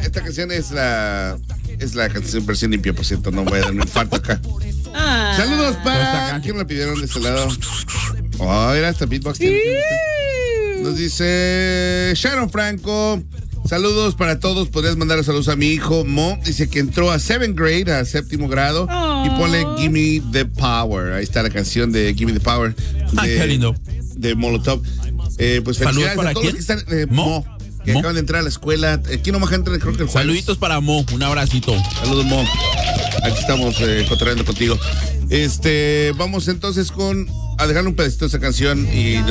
esta canción es la canción versión limpia, por cierto, no voy a dar un infarto acá. Saludos para... ¿Quién me pidieron de este lado? Oh, era hasta beatbox. Nos dice Sharon Franco. Saludos para todos. Podrías mandar saludos a mi hijo Mo. Dice que entró a 7th grade, a 7º grado. Y ponle Gimme the Power. Ahí está la canción de Gimme the Power. Qué lindo. De Molotov. Pues felicidades para a todos quién? los que están. Mo. Que acaban de entrar a la escuela. Aquí nomás entran, creo que el jueves. Saluditos para Mo. Un abracito. Saludos, Mo. Aquí estamos cotorreando contigo. Vamos entonces a dejarle un pedacito de esa canción y